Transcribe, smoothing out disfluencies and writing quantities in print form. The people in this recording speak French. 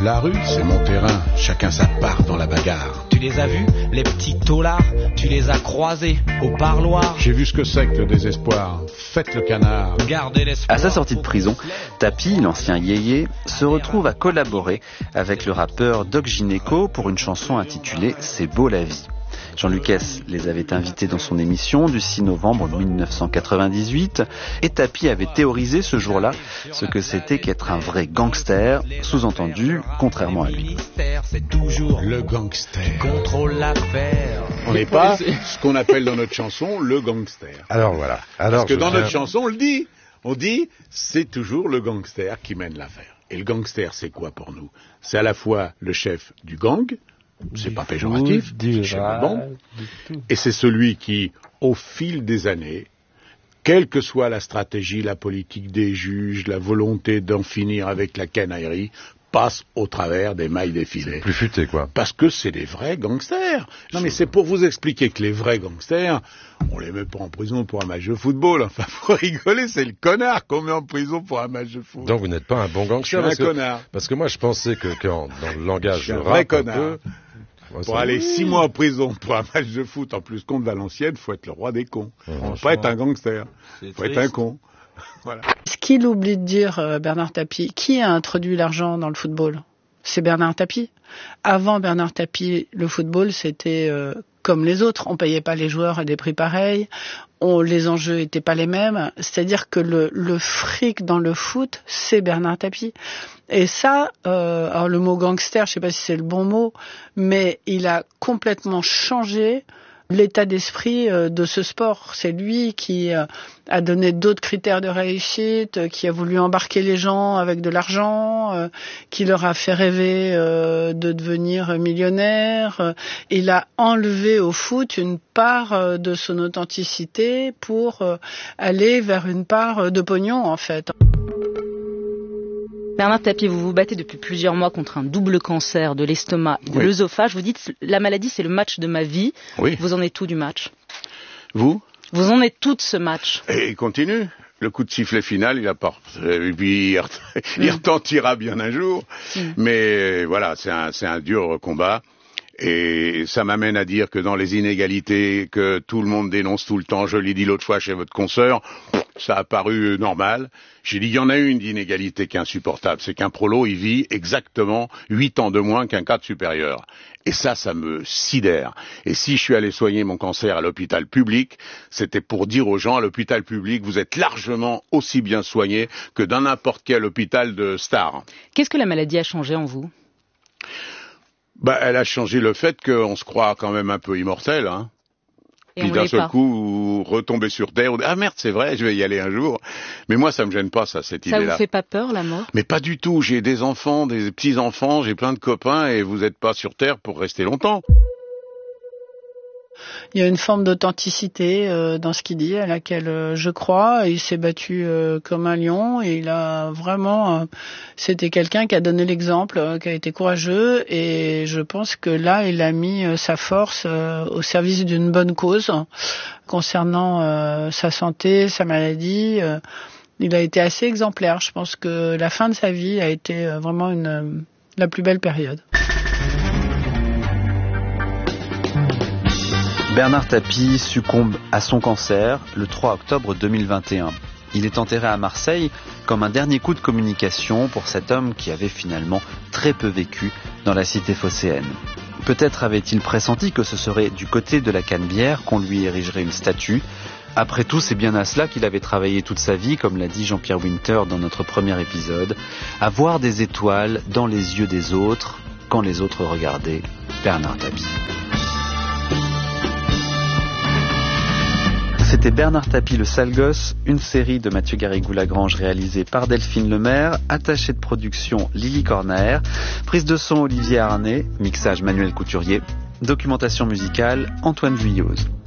La rue, c'est mon terrain, chacun sa part dans la bagarre. Tu les as vus, les petits taulards, tu les as croisés au parloir. J'ai vu ce que c'est que le désespoir, faites le canard. Gardez l'espoir. À sa sortie de prison, Tapi, l'ancien yéyé, se retrouve à collaborer avec le rappeur Doc Gynéco pour une chanson intitulée « C'est beau la vie ». Jean-Luc Hess les avait invités dans son émission du 6 novembre 1998 et Tapi avait théorisé ce jour-là ce que c'était qu'être un vrai gangster, sous-entendu, contrairement à lui. C'est toujours Le gangster. contrôle l'affaire. On n'est pas ce qu'on appelle dans notre chanson le gangster. Alors voilà. Parce que dans notre chanson, on le dit. On dit, c'est toujours le gangster qui mène l'affaire. Et le gangster, c'est quoi pour nous? C'est à la fois le chef du gang, c'est pas péjoratif, c'est le chef de bande, et c'est celui qui, au fil des années, quelle que soit la stratégie, la politique des juges, la volonté d'en finir avec la canaillerie, passe au travers des mailles des filets. Plus futé, quoi. Parce que c'est des vrais gangsters. Non, mais c'est pour vous expliquer que les vrais gangsters, on les met pas en prison pour un match de football. Enfin, faut rigoler, c'est le connard qu'on met en prison pour un match de foot. Donc vous n'êtes pas un bon gangster. Je suis un connard. Parce que moi, je pensais que dans le langage je suis un rap, vrai connard. peu, pour aller 6 mois en prison pour un match de foot, en plus contre Valenciennes, faut être le roi des cons. Faut pas être un gangster. Faut être un con. Voilà. Ce qu'il oublie de dire, Bernard Tapie, qui a introduit l'argent dans le football? C'est Bernard Tapie. Avant Bernard Tapie, le football, c'était comme les autres. On payait pas les joueurs à des prix pareils. Les enjeux étaient pas les mêmes. C'est-à-dire que le fric dans le foot, c'est Bernard Tapie. Et ça, alors le mot gangster, je sais pas si c'est le bon mot, mais il a complètement changé l'état d'esprit de ce sport. C'est lui qui a donné d'autres critères de réussite, qui a voulu embarquer les gens avec de l'argent, qui leur a fait rêver de devenir millionnaire. Il a enlevé au foot une part de son authenticité pour aller vers une part de pognon, en fait. Bernard Tapie, vous vous battez depuis plusieurs mois contre un double cancer de l'estomac et de l'œsophage. Vous dites la maladie, c'est le match de ma vie. Oui. Vous en êtes tout du match? Vous en êtes tout de ce match? Et il continue. Le coup de sifflet final, il apporte. Et puis il retentira bien un jour. Mais voilà, c'est un dur combat. Et ça m'amène à dire que dans les inégalités que tout le monde dénonce tout le temps, je l'ai dit l'autre fois chez votre consoeur, ça a paru normal. J'ai dit, il y en a une d'inégalité qui est insupportable, c'est qu'un prolo, il vit exactement 8 ans de moins qu'un cadre supérieur. Et ça me sidère. Et si je suis allé soigner mon cancer à l'hôpital public, c'était pour dire aux gens, à l'hôpital public, vous êtes largement aussi bien soignés que dans n'importe quel hôpital de star. Qu'est-ce que la maladie a changé en vous? Elle a changé le fait qu'on se croit quand même un peu immortel, hein. Et puis d'un seul coup, retomber sur terre, on dit, ah merde, c'est vrai, je vais y aller un jour. Mais moi, ça me gêne pas, cette idée-là. Ça vous fait pas peur, la mort? Mais pas du tout. J'ai des enfants, des petits-enfants, j'ai plein de copains et vous êtes pas sur terre pour rester longtemps. Il y a une forme d'authenticité dans ce qu'il dit, à laquelle je crois. Il s'est battu comme un lion et il a vraiment... c'était quelqu'un qui a donné l'exemple, qui a été courageux et je pense que là, il a mis sa force au service d'une bonne cause concernant sa santé, sa maladie. Il a été assez exemplaire. Je pense que la fin de sa vie a été vraiment la plus belle période. Bernard Tapie succombe à son cancer le 3 octobre 2021. Il est enterré à Marseille comme un dernier coup de communication pour cet homme qui avait finalement très peu vécu dans la cité phocéenne. Peut-être avait-il pressenti que ce serait du côté de la Canebière qu'on lui érigerait une statue. Après tout, c'est bien à cela qu'il avait travaillé toute sa vie, comme l'a dit Jean-Pierre Winter dans notre premier épisode, à voir des étoiles dans les yeux des autres, quand les autres regardaient Bernard Tapie. C'était Bernard Tapie, le sale gosse, une série de Mathieu Garrigou-Lagrange réalisée par Delphine Lemaire, attachée de production Lily Cornaer, prise de son Olivier Arnay, mixage Manuel Couturier, documentation musicale Antoine Vuilloz.